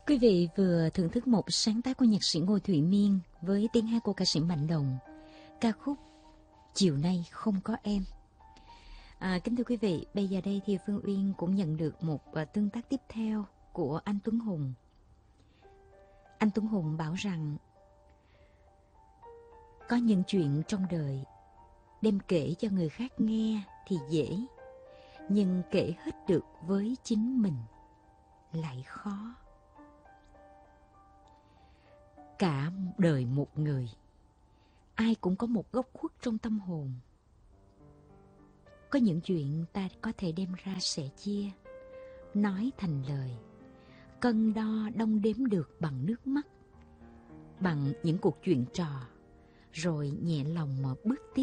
Quý vị vừa thưởng thức một sáng tác của nhạc sĩ Ngô Thụy Miên với tiếng hát của ca sĩ Mạnh Đồng, ca khúc Chiều Nay Không Có Em. Kính thưa quý vị, bây giờ đây thì Phương Uyên cũng nhận được một tương tác tiếp theo của anh Tuấn Hùng. Anh Tuấn Hùng bảo rằng có những chuyện trong đời đem kể cho người khác nghe thì dễ, nhưng kể hết được với chính mình lại khó. Cả đời một người, ai cũng có một góc khuất trong tâm hồn. Có những chuyện ta có thể đem ra sẻ chia, nói thành lời, cân đo đong đếm được bằng nước mắt, bằng những cuộc chuyện trò, rồi nhẹ lòng mà bước tiếp.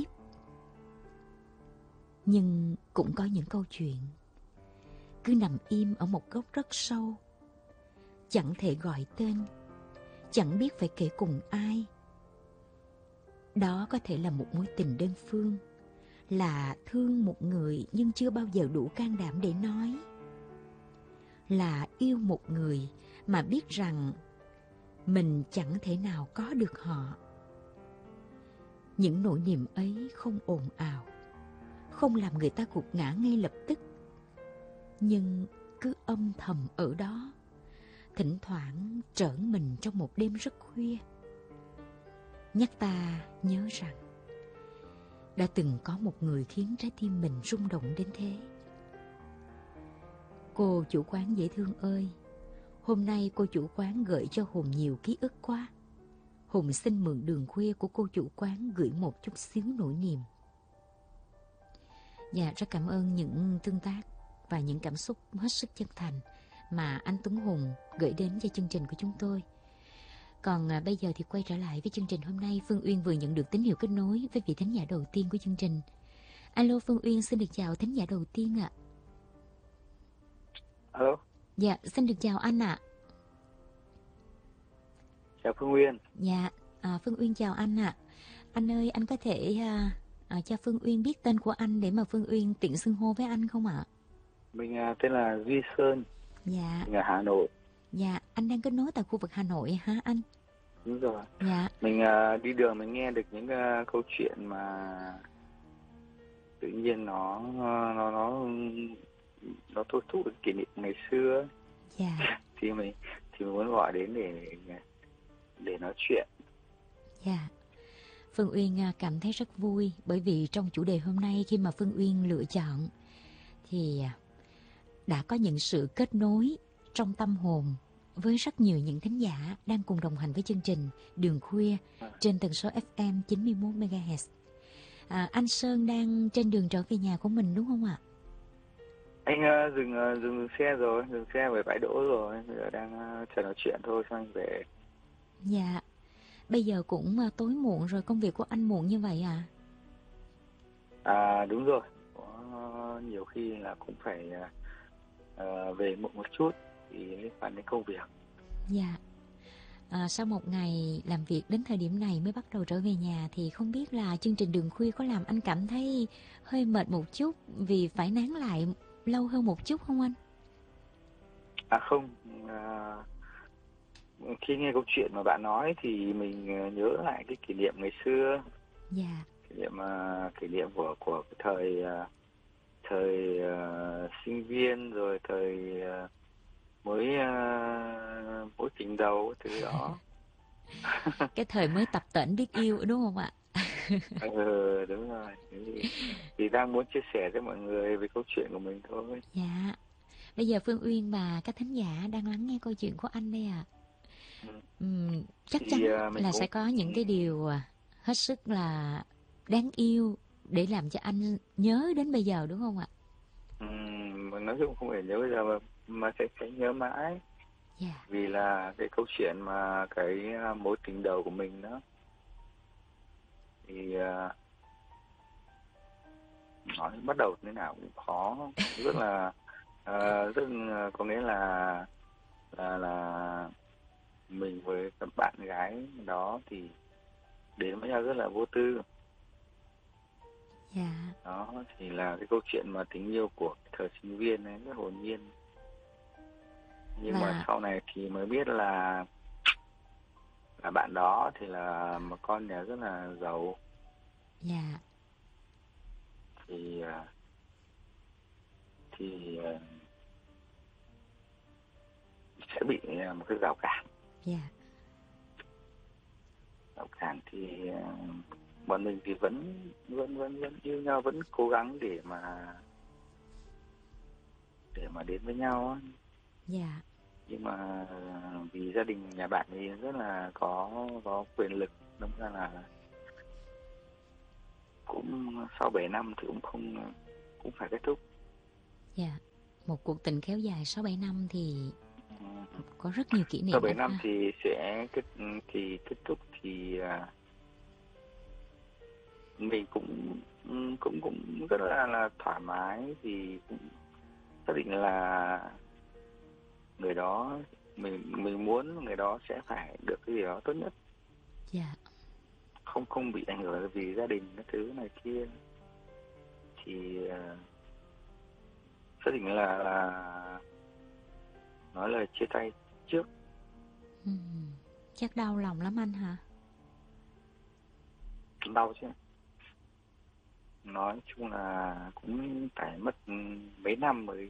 Nhưng cũng có những câu chuyện cứ nằm im ở một góc rất sâu, chẳng thể gọi tên, chẳng biết phải kể cùng ai. Đó có thể là một mối tình đơn phương, là thương một người nhưng chưa bao giờ đủ can đảm để nói, là yêu một người mà biết rằng mình chẳng thể nào có được họ. Những nỗi niềm ấy không ồn ào, không làm người ta gục ngã ngay lập tức, nhưng cứ âm thầm ở đó, thỉnh thoảng trởn mình trong một đêm rất khuya, nhắc ta nhớ rằng đã từng có một người khiến trái tim mình rung động đến thế. Cô chủ quán dễ thương ơi, hôm nay cô chủ quán gửi cho Hùng nhiều ký ức quá. Hùng xin mượn đường khuya của cô chủ quán gửi một chút xíu nỗi niềm. Dạ, rất cảm ơn những tương tác và những cảm xúc hết sức chân thành mà anh Tuấn Hùng gửi đến cho chương trình của chúng tôi. Còn bây giờ thì quay trở lại với chương trình hôm nay. Phương Uyên vừa nhận được tín hiệu kết nối với vị thính giả đầu tiên của chương trình. Alo, Phương Uyên xin được chào thính giả đầu tiên ạ. Alo. Dạ, xin được chào anh ạ. Chào Phương Uyên. Dạ, Phương Uyên chào anh ạ. Anh ơi, anh có thể cho Phương Uyên biết tên của anh để mà Phương Uyên tiện xưng hô với anh không ạ? Mình tên là Duy Sơn. Dạ. Mình ở Hà Nội. Dạ, anh đang kết nối tại khu vực Hà Nội hả anh? Đúng rồi. Dạ. Mình đi đường mình nghe được những câu chuyện mà tự nhiên nó thôi thúc được kỷ niệm ngày xưa. Dạ. Thì mình muốn gọi đến để nói chuyện. Dạ. Phương Uyên cảm thấy rất vui bởi vì trong chủ đề hôm nay khi mà Phương Uyên lựa chọn thì đã có những sự kết nối trong tâm hồn với rất nhiều những thính giả đang cùng đồng hành với chương trình Đường Khuya trên tần số FM 91 MHz. Anh Sơn đang trên đường trở về nhà của mình đúng không ạ? Anh dừng xe rồi, dừng xe về bãi đỗ rồi, bây giờ đang chờ nói chuyện thôi xong anh về. Dạ. Bây giờ cũng tối muộn rồi, công việc của anh muộn như vậy à? Đúng rồi, có nhiều khi là cũng phải về muộn một chút vì liên quan đến công việc. Dạ. Sau một ngày làm việc đến thời điểm này mới bắt đầu trở về nhà thì không biết là chương trình Đường Khuya có làm anh cảm thấy hơi mệt một chút vì phải nán lại lâu hơn một chút không anh? Không, khi nghe câu chuyện mà bạn nói thì mình nhớ lại cái kỷ niệm ngày xưa. Dạ. Kỷ niệm của thời sinh viên rồi thời mới tình đầu thứ đó. Cái thời mới tập tễnh biết yêu đúng không ạ? Đúng rồi. Thì đang muốn chia sẻ với mọi người về câu chuyện của mình thôi. Dạ. Bây giờ Phương Uyên và các thính giả đang lắng nghe câu chuyện của anh đây ạ. Chắc chắn là sẽ có những cái điều hết sức là đáng yêu để làm cho anh nhớ đến bây giờ đúng không ạ? Nói chung không phải nhớ bây giờ mà sẽ nhớ mãi. Yeah. Vì là cái câu chuyện mà cái mối tình đầu của mình đó thì nói bắt đầu thế nào cũng khó, rất là có nghĩa là mình với các bạn gái đó thì đến với nhau rất là vô tư. Dạ. Đó thì là cái câu chuyện mà tình yêu của thời sinh viên ấy, rất hồn nhiên. Nhưng mà Và sau này thì mới biết là bạn đó thì là một con nhà rất là giàu. dạ, thì thì sẽ bị một cái rào cản. dạ, Rào cản thì bọn mình thì vẫn yêu nhau, vẫn cố gắng để mà đến với nhau á. dạ, Nhưng mà vì gia đình nhà bạn ấy rất là có quyền lực, đâm ra là cũng sau 7 năm thì cũng phải kết thúc. dạ. Một cuộc tình kéo dài 6-7 năm thì Ừm, có rất nhiều kỷ Sau niệm 7 anh năm ha. thì sẽ kết thúc thì mình cũng rất là thoải mái, vì cũng xác định là người đó, mình muốn người đó sẽ phải được cái gì đó tốt nhất, Dạ, không bị ảnh hưởng vì gia đình cái thứ này kia. Thì xác định là nói lời chia tay trước. chắc đau lòng lắm anh hả? Đau chứ, nói chung là cũng phải mất mấy năm mới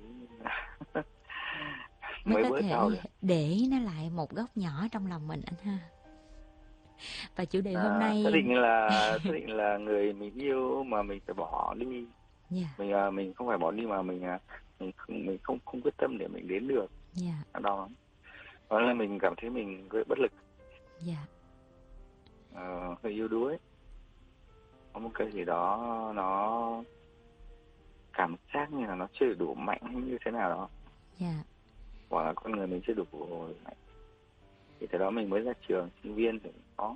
Mới mới có bớt đau thể được. để nó lại một góc nhỏ trong lòng mình anh ha. Và chủ đề hôm Xác nay. định là người mình yêu mà mình phải bỏ đi. Dạ, Mình không phải bỏ đi mà mình không quyết tâm để mình đến được. dạ, Nó đau lắm. Đó là mình cảm thấy mình hơi bất lực, dạ, hơi yếu đuối. Có một cái gì đó nó cảm giác như là nó chưa đủ mạnh hay như thế nào đó, dạ, hoặc là con người mình chưa đủ mạnh. Thì từ đó mình mới ra trường sinh viên thì có.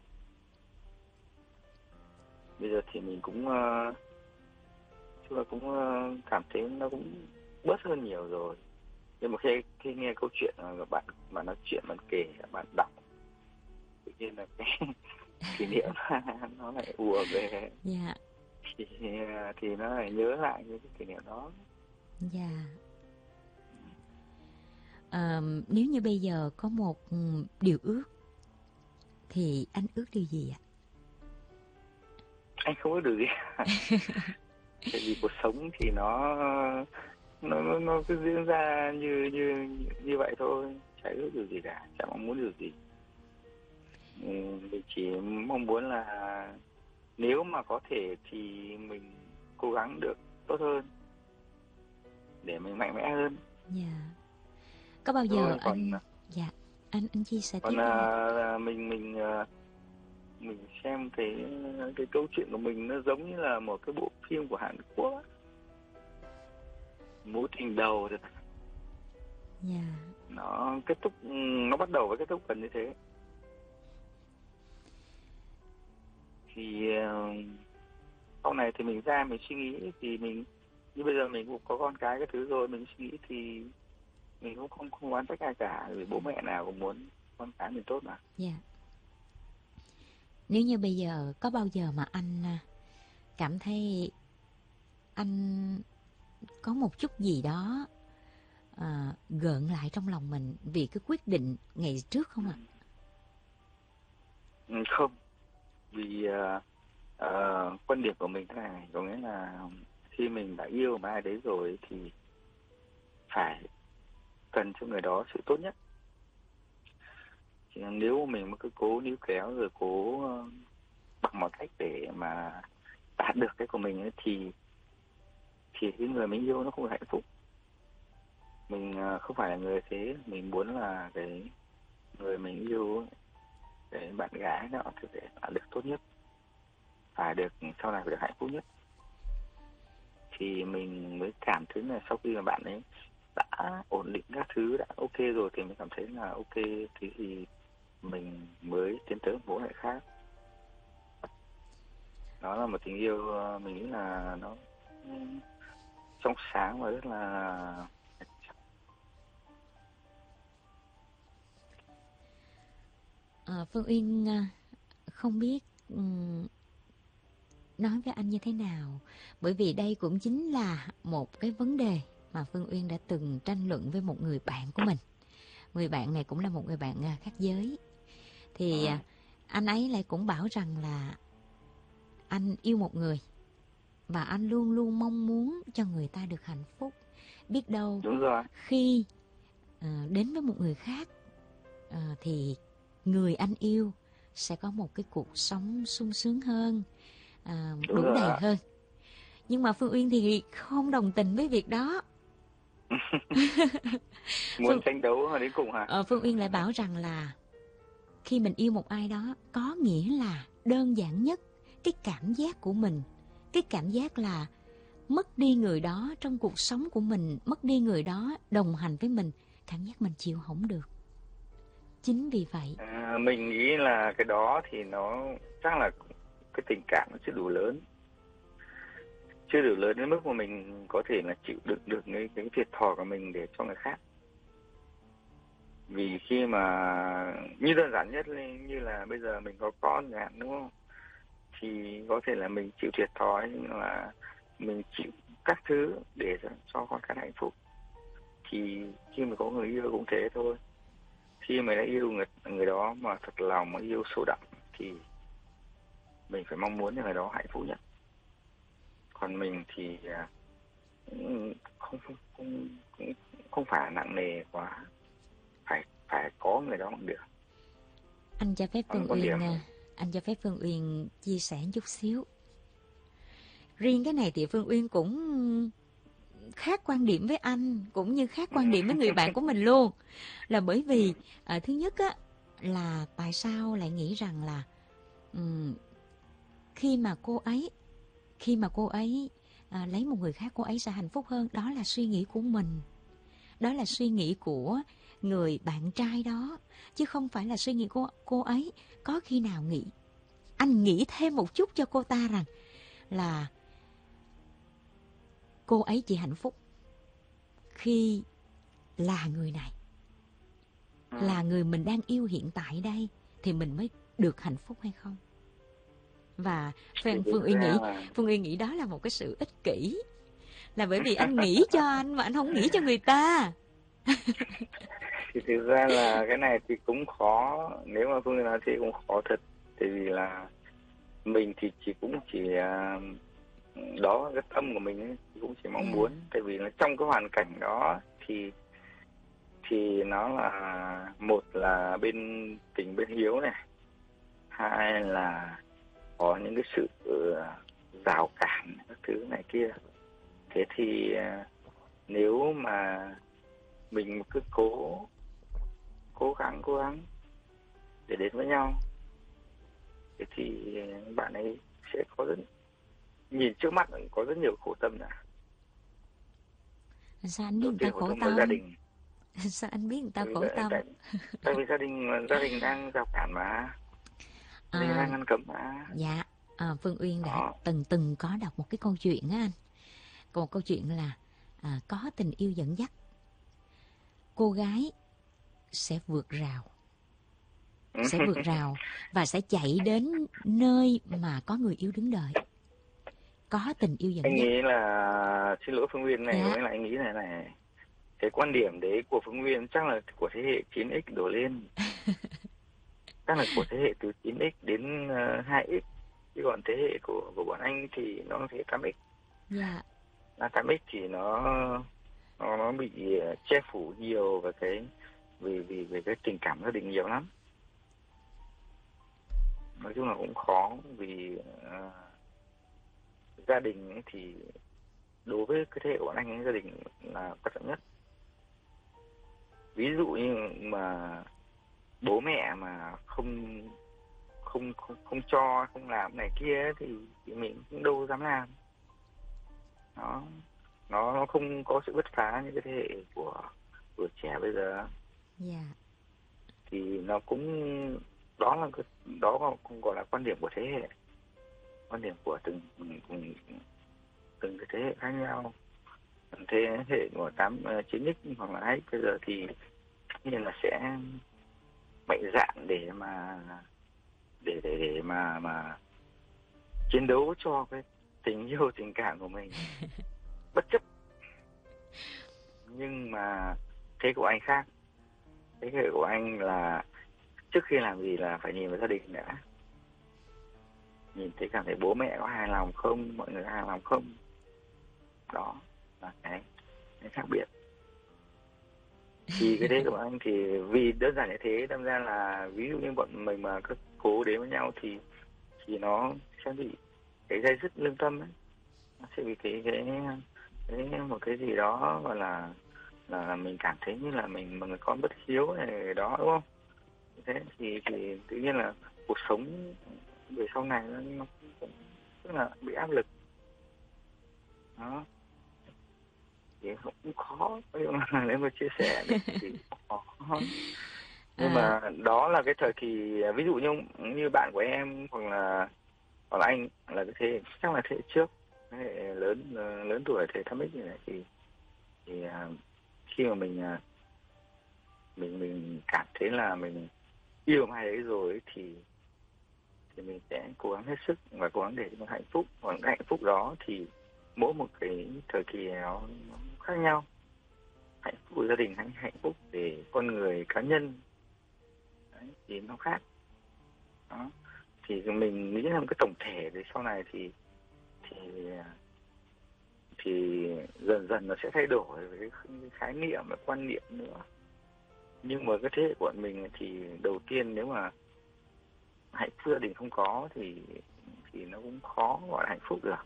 Bây giờ thì mình cũng chung là cũng cảm thấy nó cũng bớt hơn nhiều rồi. Nhưng mà khi nghe câu chuyện mà bạn nói chuyện, bạn kể, bạn đọc, tự nhiên là cái kỷ niệm nó lại ùa về. dạ, thì thì nó lại nhớ lại những cái kỷ niệm đó. dạ. Nếu như bây giờ có một điều ước thì anh ước điều gì ạ? Anh không biết được gì. Tại vì cuộc sống thì nó cứ diễn ra như như như vậy thôi, chả ước điều gì cả, chả mong muốn điều gì. Mình chỉ mong muốn là nếu mà có thể thì mình cố gắng được tốt hơn để mình mạnh mẽ hơn Dạ. Có bao giờ thôi. còn anh. Dạ, anh chia sẻ tiếp còn đi ạ. mình xem cái câu chuyện của mình nó giống như là một cái bộ phim của Hàn Quốc á. Mối tình đầu thì Dạ, nó kết thúc, nó bắt đầu và kết thúc gần như thế. Thì sau này thì mình ra mình suy nghĩ thì mình, như bây giờ mình cũng có con cái thứ rồi, mình suy nghĩ thì mình cũng không oán trách ai cả, vì bố mẹ nào cũng muốn con cái mình tốt mà. dạ. Nếu như bây giờ có bao giờ mà anh cảm thấy anh có một chút gì đó gợn lại trong lòng mình vì cái quyết định ngày trước không ạ? Không, vì quan điểm của mình thế này, có nghĩa là khi mình đã yêu một ai đấy rồi thì phải cần cho người đó sự tốt nhất. Chứ nếu mình mà cứ cố níu kéo rồi cố bằng mọi cách để mà đạt được cái của mình ấy, thì cái người mình yêu nó không được hạnh phúc. Mình không phải là người thế, mình muốn là cái người mình yêu ấy, cái bạn gái nó thì phải là được tốt nhất, phải được sau này phải được hạnh phúc nhất. Thì mình mới cảm thấy là sau khi mà bạn ấy đã ổn định các thứ, đã ok rồi, thì mình cảm thấy là ok, thì mình mới tiến tới một mối lại khác. Nó là một tình yêu mình nghĩ là nó trong sáng và rất là. Phương Uyên không biết nói với anh như thế nào, bởi vì đây cũng chính là một cái vấn đề mà Phương Uyên đã từng tranh luận với một người bạn của mình. người bạn này cũng là một người bạn khác giới. Thì anh ấy lại cũng bảo rằng là anh yêu một người và anh luôn luôn mong muốn cho người ta được hạnh phúc. Biết đâu Đúng rồi. khi đến với một người khác thì người anh yêu sẽ có một cái cuộc sống sung sướng hơn, đủ đầy hơn. Nhưng mà Phương Uyên thì không đồng tình với việc đó. Muốn tranh đấu mà đến cùng hả? Phương Uyên lại bảo rằng là khi mình yêu một ai đó, có nghĩa là đơn giản nhất cái cảm giác của mình, cái cảm giác là mất đi người đó trong cuộc sống của mình, mất đi người đó đồng hành với mình, cảm giác mình chịu không được. Chính vì vậy Mình nghĩ là cái đó thì nó chắc là cái tình cảm nó chưa đủ lớn, chưa đủ lớn đến mức mà mình có thể là chịu đựng được cái thiệt thòi của mình để cho người khác. Vì khi mà như đơn giản nhất như là bây giờ mình có con chẳng hạn, đúng không, thì có thể là mình chịu thiệt thòi, nhưng là mình chịu các thứ để cho con cái hạnh phúc. Thì khi mà có người yêu cũng thế thôi, khi mà đã yêu người đó mà thật lòng, mà yêu sâu đậm thì mình phải mong muốn cho người đó hạnh phúc nhất. Còn mình thì không không không không phải nặng nề quá, phải có người đó cũng được. Anh cho phép Phương Uyên chia sẻ chút xíu. Riêng cái này thì Phương Uyên cũng khác quan điểm với anh, cũng như khác quan điểm với người bạn của mình luôn. Là bởi vì thứ nhất á, là tại sao lại nghĩ rằng là khi mà cô ấy lấy một người khác, cô ấy sẽ hạnh phúc hơn. Đó là suy nghĩ của mình, đó là suy nghĩ của người bạn trai đó, chứ không phải là suy nghĩ của cô ấy. Có khi nào anh nghĩ thêm một chút cho cô ta rằng là cô ấy chỉ hạnh phúc khi là người này, là người mình đang yêu hiện tại đây, thì mình mới được hạnh phúc hay không? Và Phương Uyên nghĩ đó là một cái sự ích kỷ, là bởi vì anh nghĩ cho anh mà anh không nghĩ cho người ta. Thì thực ra là cái này thì cũng khó, nếu mà Phương nói thì cũng khó thật. Tại vì là mình thì cũng chỉ đó, cái tâm của mình ấy, thì cũng chỉ mong muốn. Tại vì là trong cái hoàn cảnh đó thì nó là, một là bên tình bên hiếu này, hai là có những cái sự rào cản các thứ này kia. Thế thì nếu mà mình cứ cố gắng để đến với nhau, thế thì bạn ấy sẽ có nhìn trước mắt có rất nhiều khổ tâm. Sao anh biết người ta khổ tâm? Gia đình. Sao anh biết người ta khổ tâm? Tại vì gia đình đang rào cản mà, gia đình đang ngăn cấm mà. Dạ, Phương Uyên đã từng có đọc một cái câu chuyện á anh. Còn một câu chuyện là có tình yêu dẫn dắt, cô gái sẽ vượt rào và sẽ chạy đến nơi mà có người yêu đứng đợi. Có tình yêu dẫn dắt. Anh nghĩ là, xin lỗi Phương Uyên này, với lại anh nghĩ này, cái quan điểm đấy của Phương Uyên chắc là của thế hệ 9X đổ lên. Chắc là của thế hệ từ 9X đến 2X. Chứ còn thế hệ của bọn anh thì nó thế 8X. Dạ. 8X thì nó bị che phủ nhiều về cái về cái tình cảm gia đình nhiều lắm. Nói chung là cũng khó, vì gia đình ấy thì đối với cái thế hệ của bọn anh ấy, gia đình là quan trọng nhất. Ví dụ như mà bố mẹ mà không cho, không làm này kia thì mình cũng đâu dám làm. Nó không có sự bứt phá như cái thế hệ của trẻ bây giờ. Dạ. Thì nó cũng đó cũng gọi là quan điểm của thế hệ, quan điểm của từng cái thế hệ khác nhau. Thế hệ của 9X hoặc là 2X bây giờ thì như là sẽ mạnh dạn để mà chiến đấu cho cái tình yêu tình cảm của mình bất chấp. Nhưng mà thế của anh khác, thế hệ của anh là trước khi làm gì là phải nhìn vào gia đình đã, nhìn thấy cảm thấy bố mẹ có hài lòng không, mọi người hài lòng không, đó là cái khác biệt. Thì cái thế của anh thì vì đơn giản như thế, đâm ra là ví dụ như bọn mình mà cứ cố đến với nhau thì nó sẽ bị cái dây dứt lương tâm ấy, nó sẽ bị cái một cái gì đó gọi là mình cảm thấy như là mình một người con bất hiếu này đó, đúng không? Thế thì tự nhiên là cuộc sống về sau này nó cũng rất là bị áp lực đó, thì cũng khó nhưng mà nếu mà chia sẻ được thì khó. Nhưng À, mà đó là cái thời kỳ, ví dụ như bạn của em hoặc là anh là cái thế chắc là thế hệ trước, thế hệ lớn tuổi, thế thăm ích như này thì khi mà mình cảm thấy là mình yêu ai ấy rồi ấy, thì mình sẽ cố gắng hết sức và cố gắng để cho nó hạnh phúc. Còn cái hạnh phúc đó thì mỗi một cái thời kỳ nó khác nhau. Hạnh phúc của gia đình hay hạnh phúc về con người cá nhân đấy, thì nó khác đó. Thì mình nghĩ là một cái tổng thể về sau này thì dần dần nó sẽ thay đổi về cái khái niệm và quan niệm nữa. Nhưng mà cái thế hệ của mình thì đầu tiên nếu mà hạnh phúc gia đình không có thì nó cũng khó gọi là hạnh phúc được.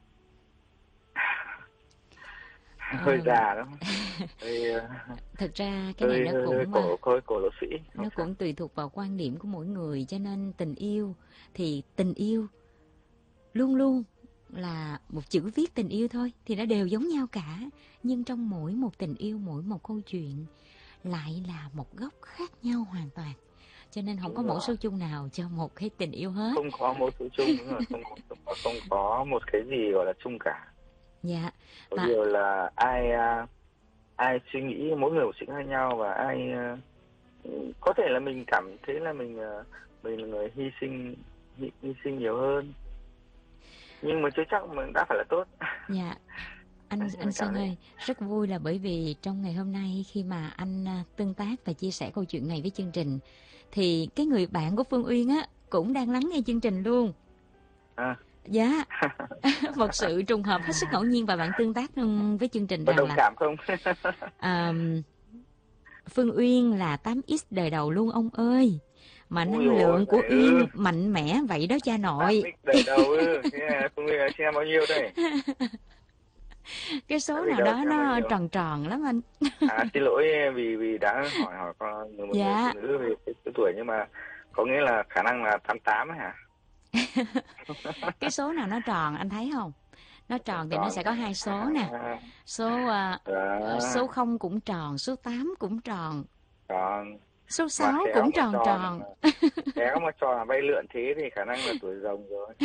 Hơi ờ, già đó, hơi Thực ra cái này hơi nó hơi, hơi cũng cổ lỗ sĩ, không nó sao. cũng tùy thuộc vào quan điểm của mỗi người, cho nên tình yêu luôn luôn là một chữ viết tình yêu thôi, thì nó đều giống nhau cả. Nhưng trong mỗi một tình yêu, mỗi một câu chuyện lại là một góc khác nhau hoàn toàn. Cho nên không có Đúng mẫu rồi, số chung nào cho một cái tình yêu hết. không có một số chung, đúng rồi, không có một cái gì gọi là chung cả. Dạ, Có mà điều là ai suy nghĩ mỗi người một sự khác nhau, và có thể là mình cảm thấy là mình là người hy sinh nhiều hơn, nhưng mà chưa chắc mình đã phải là tốt. dạ, Đấy, anh mình cảm Sơn thấy ơi, rất vui là bởi vì trong ngày hôm nay khi mà anh tương tác và chia sẻ câu chuyện này với chương trình, thì cái người bạn của Phương Uyên á cũng đang lắng nghe chương trình luôn. à, Dạ, một sự trùng hợp hết sức ngẫu nhiên, và bạn tương tác với chương trình có rằng đồng là cảm không? à, Phương Uyên là 8X đời đầu luôn ông ơi. Mà Ui năng dồi lượng của vậy Uyên mạnh mẽ vậy đó cha tám nội. x đời đầu thế không biết là xem bao nhiêu đây? Cái Tám số x nào đầu đó xem bao nó nhiêu? tròn tròn lắm anh. Xin lỗi vì đã hỏi hỏi con một người phụ Dạ, nữ về cái tuổi, nhưng mà có nghĩa là khả năng là 88 ấy hả? cái số nào nó tròn anh thấy không? Nó Tròn tròn thì nó tròn sẽ có hai số nè. à, Số đó, số 0 cũng tròn, số 8 cũng tròn, tròn số mà 6 khéo cũng mà tròn tròn, tròn. khéo mà tròn là bay lượn thế thì khả năng là tuổi rồng rồi.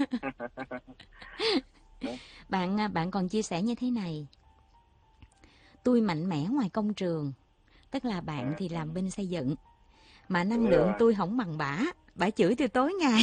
Bạn còn chia sẻ như thế này: tôi mạnh mẽ ngoài công trường, tức là bạn thì làm bên xây dựng, mà năng Đúng lượng rồi. tôi không bằng bả chửi tôi tối ngày.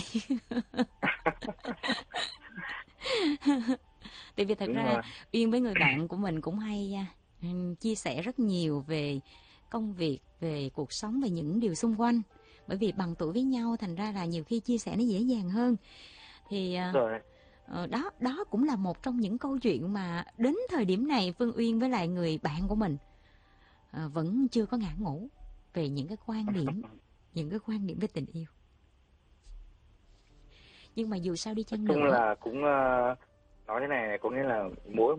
Tại vì thật Đúng ra rồi. Uyên với người bạn của mình cũng hay chia sẻ rất nhiều về công việc, về cuộc sống, về những điều xung quanh. Bởi vì bằng tuổi với nhau, thành ra là nhiều khi chia sẻ nó dễ dàng hơn. Thì Đúng rồi. đó cũng là một trong những câu chuyện mà đến thời điểm này Phương Uyên với lại người bạn của mình vẫn chưa có ngã ngủ về những cái quan điểm về tình yêu. Nhưng mà dù sao đi Nói chăng chung nữa, là cũng nói thế này, có nghĩa là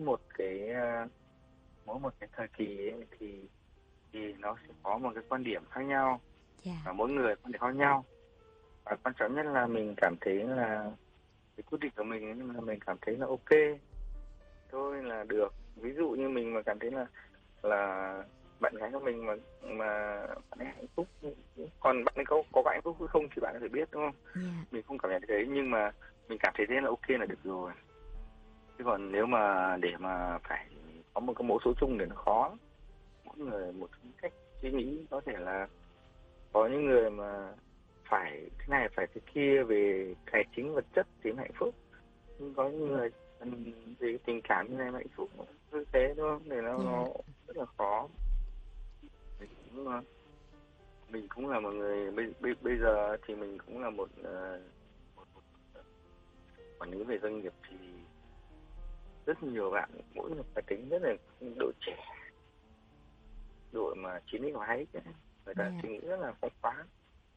mỗi một cái thời kỳ ấy, thì nó sẽ có một cái quan điểm khác nhau, dạ, và mỗi người quan điểm khác nhau, và quan trọng nhất là mình cảm thấy là cái quyết định của mình ấy, mà mình cảm thấy là ok thôi là được. Ví dụ như mình mà cảm thấy là bạn gái của mình mà bạn ấy hạnh phúc, còn bạn ấy có bạn hạnh phúc hay không thì bạn có thể biết, đúng không? dạ, Mình không cảm nhận thế, nhưng mà mình cảm thấy thế là ok là được rồi. Chứ còn nếu mà để mà phải có một cái mẫu số chung thì nó khó lắm. Mỗi người một cách suy nghĩ, có thể là có những người mà phải thế này phải thế kia về tài chính vật chất thì mới hạnh phúc, nhưng có những người về tình cảm như này mà hạnh phúc như thế, đúng không? Để nó dạ. rất là khó. Đúng rồi. mình cũng là một người bây giờ thì mình cũng là một quản lý về doanh nghiệp, thì rất nhiều bạn mỗi một cá tính rất là độ trẻ, đội mà 9x và 2x ấy, người ta suy nghĩ rất là phóng khoáng.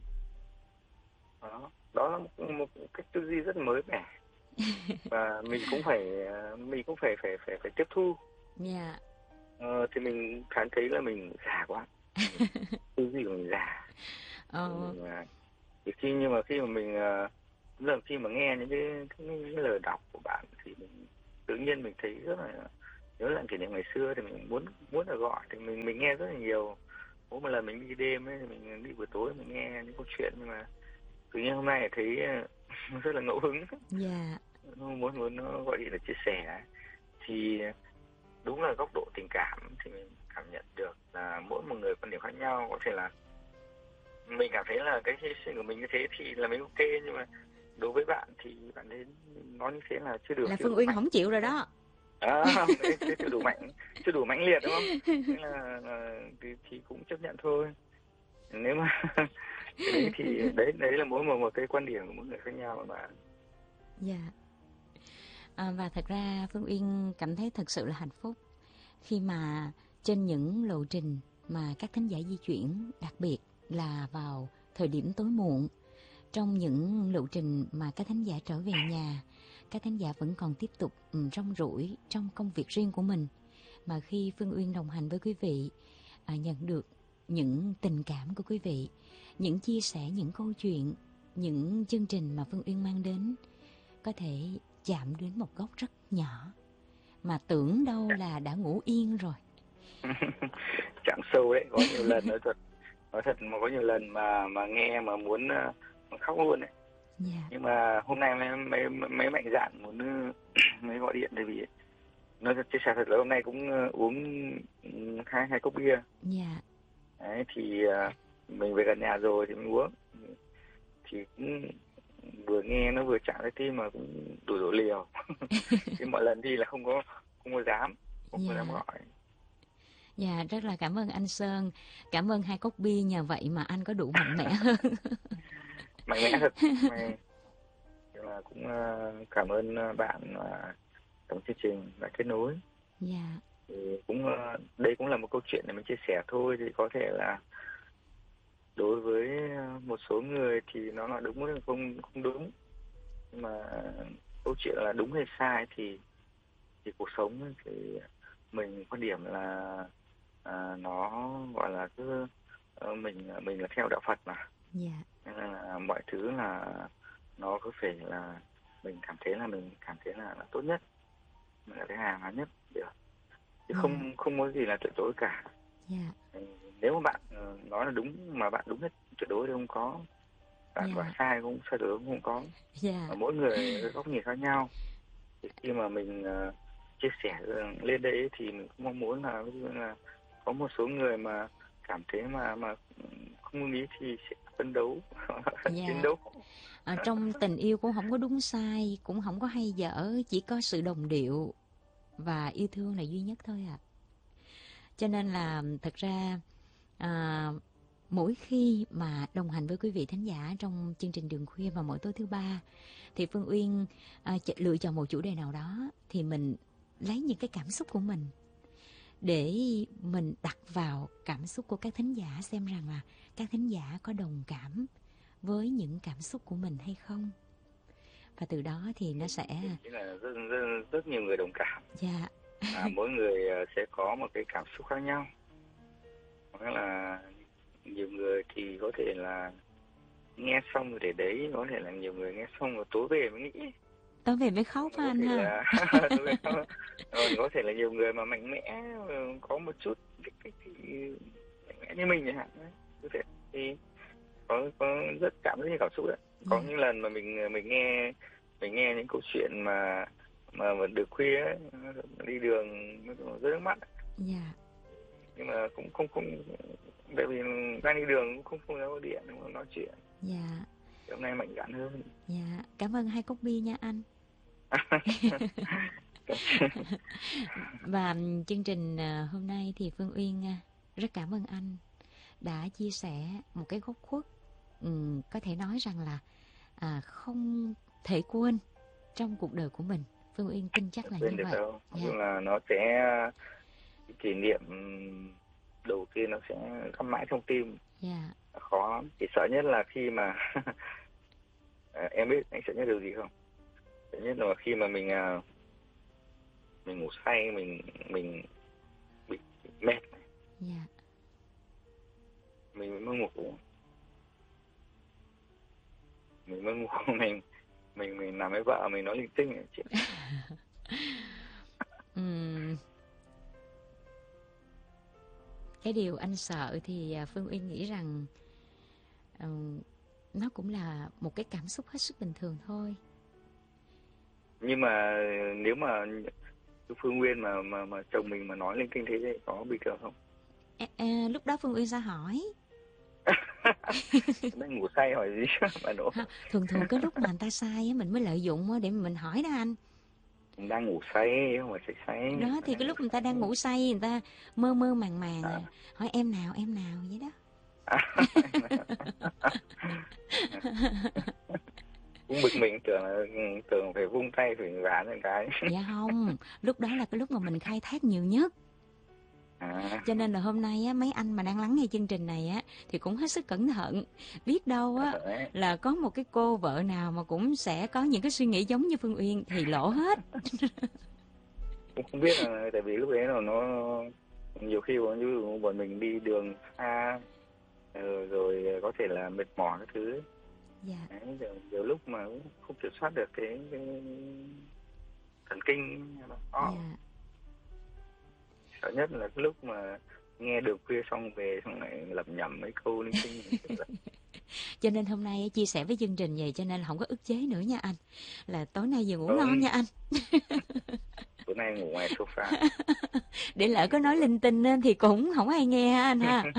Đó là một cách tư duy rất mới mẻ và mình cũng phải tiếp thu. Thì mình cảm thấy là mình già quá, tư duy của mình già. Thì khi mà mình khi mà nghe những cái lời đọc của bạn thì mình tự nhiên mình thấy rất là nhớ lại kỷ niệm ngày xưa, thì mình muốn là gọi, thì mình nghe rất là nhiều. Mỗi một lần mình đi đêm ấy, thì mình đi buổi tối mình nghe những câu chuyện, nhưng mà tự nhiên hôm nay thấy rất là ngẫu hứng. Muốn gọi điện để chia sẻ. Thì đúng là góc độ tình cảm thì mình cảm nhận được là mỗi một người quan điểm khác nhau. Có thể là mình cảm thấy là cái hy sinh của mình như thế thì là mình ok, nhưng mà đối với bạn thì bạn đến nói như thế là chưa được, là Phương Uyên không chịu rồi đó. Chưa đủ mãnh liệt đúng không? Thế là thì cũng chấp nhận thôi. Nếu mà đấy thì đấy là mỗi một cái quan điểm của mỗi người khác nhau mà. Và thật ra Phương Uyên cảm thấy thật sự là hạnh phúc khi mà trên những lộ trình mà các thính giả di chuyển, đặc biệt là vào thời điểm tối muộn, trong những lộ trình mà các thính giả trở về nhà, các thính giả vẫn còn tiếp tục rong ruổi trong công việc riêng của mình. Mà khi Phương Uyên đồng hành với quý vị, nhận được những tình cảm của quý vị, những chia sẻ, những câu chuyện, những chương trình mà Phương Uyên mang đến có thể chạm đến một góc rất nhỏ mà tưởng đâu là đã ngủ yên rồi. Chạm sâu đấy, có nhiều lần nói thật mà có nhiều lần mà nghe mà muốn khóc luôn đấy. Nhưng mà hôm nay mấy mạnh dạn muốn mới gọi điện, tại vì nói chia sẻ thật là hôm nay cũng uống hai cốc bia. Đấy, thì mình về gần nhà rồi thì mình uống, thì cũng vừa nghe nó vừa chạm tới tim mà cũng đủ liều. Thì mọi lần đi là không có dám gọi. Rất là cảm ơn anh Sơn. Cảm ơn 2 cốc bia, nhờ vậy mà anh có đủ mạnh mẽ hơn. Mạnh mẽ thật. Nhưng mà cũng cảm ơn bạn trong chương trình và kết nối. Thì cũng đây cũng là một câu chuyện để mình chia sẻ thôi, thì có thể là đối với một số người thì nó là đúng hay không đúng, nhưng mà câu chuyện là đúng hay sai thì cuộc sống thì mình quan điểm là nó gọi là cứ mình là theo đạo Phật mà, nên là mọi thứ là nó cứ phải là mình cảm thấy là tốt nhất, là cái hài hòa nhất được, chứ không có gì là tuyệt đối cả. Nếu mà bạn nói là đúng mà bạn đúng hết tuyệt đối thì không có, bạn bảo sai cũng sai tuyệt đối cũng không có. Mà mỗi người góc nhìn khác nhau, thì khi mà mình chia sẻ lên đây thì mình cũng mong muốn là ví dụ là có một số người mà cảm thấy mà không ưng ý thì sẽ phấn đấu chiến đấu. Trong tình yêu cũng không có đúng sai, cũng không có hay dở, chỉ có sự đồng điệu và yêu thương là duy nhất thôi ạ. Cho nên là thật ra mỗi khi mà đồng hành với quý vị thính giả trong chương trình Đường Khuya vào mỗi tối thứ ba, thì Phương Uyên lựa chọn một chủ đề nào đó, thì mình lấy những cái cảm xúc của mình để mình đặt vào cảm xúc của các thính giả, xem rằng là các thính giả có đồng cảm với những cảm xúc của mình hay không. Và từ đó thì nó sẽ là rất nhiều người đồng cảm. Mỗi người sẽ có một cái cảm xúc khác nhau. Hoặc là nhiều người thì có thể là nghe xong rồi để đấy, có thể là nhiều người nghe xong rồi tối về mới nghĩ, tối về mới khóc phải anh ha. Có thể là nhiều người mà mạnh mẽ, có một chút cái mạnh mẽ như mình chẳng hạn, có thể thì có rất nhiều cảm xúc đấy. Có những lần mà mình nghe những câu chuyện mà được khuya ấy, đi đường rơi nước mắt. Nhưng mà cũng không tại vì đang đi đường cũng không có điện, không nói chuyện. Hôm nay mạnh dạn hơn. Cảm ơn 2 cốc bia nha anh. Và chương trình hôm nay thì Phương Uyên rất cảm ơn anh đã chia sẻ một cái góc khuất có thể nói rằng là không thể quên trong cuộc đời của mình. Phương Uyên tin chắc là quên như được vậy. đâu. Dạ. Nhưng là nó sẽ kỷ niệm đầu tiên nó sẽ găm mãi trong tim. Dạ. Khó. Chỉ sợ nhất là khi mà em biết anh sợ nhất điều gì không? Sợ nhất là khi mà mình ngủ say, mình bị mệt, Dạ. mình mới ngủ, mình nằm với vợ mình nói linh tinh ấy, chị. Cái điều anh sợ thì Phương Uyên nghĩ rằng nó cũng là một cái cảm xúc hết sức bình thường thôi. Nhưng mà nếu mà Phương Uyên mà chồng mình mà nói linh tinh thế thì có bình thường không? Lúc đó Phương Uyên sẽ hỏi. Đang ngủ say hỏi gì mà nổ. Thường cái lúc mà người ta sai á, mình mới lợi dụng để mình hỏi đó anh. Mình đang ngủ say không phải say. Đó thì cái lúc người ta đang ngủ say, người ta mơ mơ màng màng hỏi em nào vậy đó. Cũng bực mình, tưởng phải vung tay phải ván một cái. Dạ không, lúc đó là cái lúc mà mình khai thác nhiều nhất. Cho nên là hôm nay á, mấy anh mà đang lắng nghe chương trình này á thì cũng hết sức cẩn thận. Biết đâu á là có một cái cô vợ nào mà cũng sẽ có những cái suy nghĩ giống như Phương Uyên thì lỗ hết. Cũng không biết là tại vì lúc đấy là nó nhiều khi như bọn mình đi đường xa rồi có thể là mệt mỏi cái thứ. Dạ. Đấy, nhiều lúc mà cũng không kiểm soát được cái thần kinh đó. Dạ. Sợ nhất là cái lúc mà nghe Đường Khuya xong về xong lại lẩm nhẩm mấy câu linh tinh. Cho nên hôm nay chia sẻ với chương trình vậy cho nên là không có ức chế nữa nha anh. Là tối nay vừa ngủ ngon nha anh. Tối nay ngủ ngoài sofa. Để lỡ có nói linh tinh thì cũng không ai nghe ha anh ha.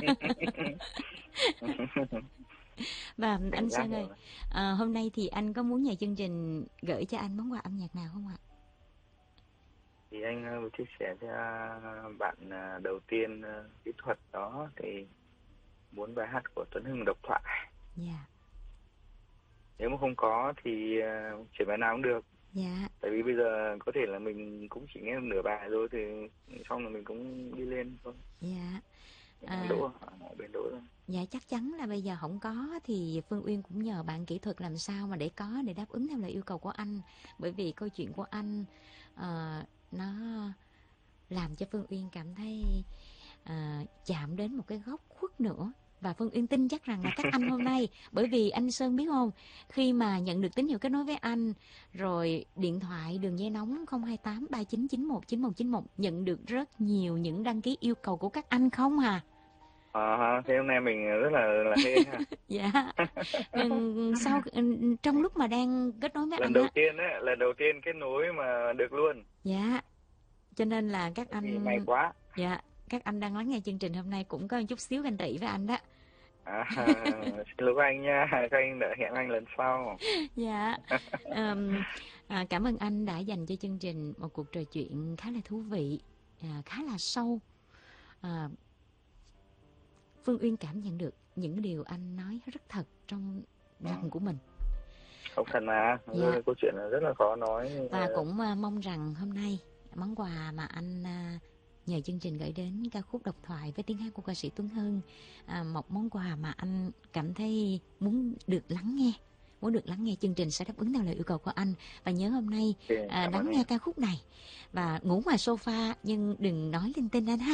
Và anh Sơn ơi, hôm nay thì anh có muốn nhờ chương trình gửi cho anh món quà âm nhạc nào không ạ? Thì anh chia sẻ cho bạn đầu tiên kỹ thuật đó thì muốn bài hát của Tuấn Hưng Độc Thoại. Dạ. Nếu mà không có thì chuyển bài nào cũng được. Dạ. Tại vì bây giờ có thể là mình cũng chỉ nghe nửa bài rồi thì xong là mình cũng đi lên thôi. Dạ. Đỗ bên đỗ rồi. Dạ chắc chắn là bây giờ không có thì Phương Uyên cũng nhờ bạn kỹ thuật làm sao mà để có, để đáp ứng theo lời yêu cầu của anh. Bởi vì câu chuyện của anh nó làm cho Phương Uyên cảm thấy chạm đến một cái góc khuất nữa. Và Phương Uyên tin chắc rằng là các anh hôm nay, bởi vì anh Sơn biết không, khi mà nhận được tín hiệu kết nối với anh, rồi điện thoại đường dây nóng 028 3991 9191 nhận được rất nhiều những đăng ký yêu cầu của các anh không à? Thế hôm nay mình rất là hê ha. Dạ. Trong lúc mà đang kết nối với lần anh lần đầu tiên kết nối mà được luôn. Dạ. Cho nên là các anh thì may quá. Dạ, các anh đang lắng nghe chương trình hôm nay cũng có một chút xíu ganh tị với anh đó. Xin lỗi anh nha, các anh đợi hẹn anh lần sau. Dạ. Cảm ơn anh đã dành cho chương trình một cuộc trò chuyện khá là thú vị, khá là sâu. Phương Uyên cảm nhận được những điều anh nói rất thật trong lòng của mình. Không thật mà, câu chuyện là rất là khó nói. Và cũng mong rằng hôm nay món quà mà anh nhờ chương trình gửi đến ca khúc Độc Thoại với tiếng hát của ca sĩ Tuấn Hưng, một món quà mà anh cảm thấy muốn được lắng nghe chương trình sẽ đáp ứng theo lời yêu cầu của anh. Và nhớ hôm nay lắng nghe ca khúc này và ngủ ngoài sofa nhưng đừng nói linh tinh anh ha.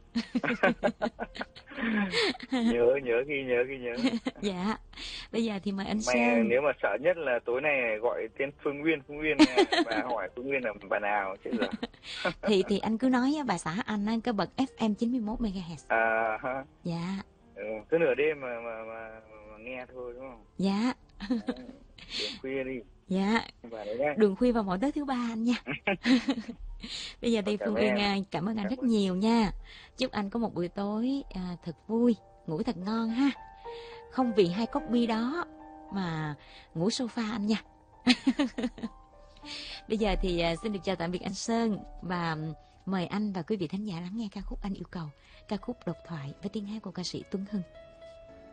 nhớ ghi nhớ. Dạ. Bây giờ thì mời anh Sơn. Nếu mà sợ nhất là tối nay gọi tên Phương Uyên và hỏi Phương Uyên là bà nào chứ giờ. thì anh cứ nói bà xã anh cái bậc FM 91 MHz. Dạ. Cứ nửa đêm mà nghe thôi đúng không? Dạ. Đường khuya đi. Dạ. Đường khuya vào mỗi tối thứ ba anh nha. Bây giờ thì Phương Uyên cảm ơn anh rất nhiều nha. Chúc anh có một buổi tối thật vui, ngủ thật ngon ha. Không vì 2 cốc bia đó mà ngủ sofa anh nha. Bây giờ thì xin được chào tạm biệt anh Sơn. Và Mời anh và quý vị thính giả lắng nghe ca khúc anh yêu cầu, ca khúc độc thoại với tiếng hát của ca sĩ Tuấn Hưng.